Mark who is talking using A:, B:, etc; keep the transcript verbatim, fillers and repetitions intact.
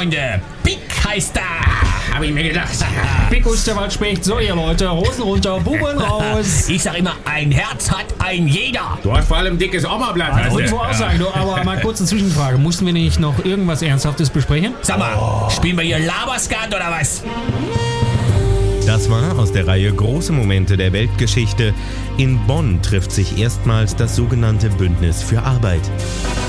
A: Freunde. Pick heißt da. Hab ich mir gedacht.
B: Pick ist der Waldspecht. So, ihr Leute, Hosen runter, Buben raus.
A: Ich sag immer, ein Herz hat ein jeder.
C: Du hast vor allem dickes Oma-Blatt.
B: Ja, wollte ich wohl auch sagen, du, aber mal kurz eine Zwischenfrage. Mussten wir nicht noch irgendwas Ernsthaftes besprechen?
A: Sag mal, oh. Spielen wir hier Laberskat oder was?
D: Das war aus der Reihe Große Momente der Weltgeschichte. In Bonn trifft sich erstmals das sogenannte Bündnis für Arbeit.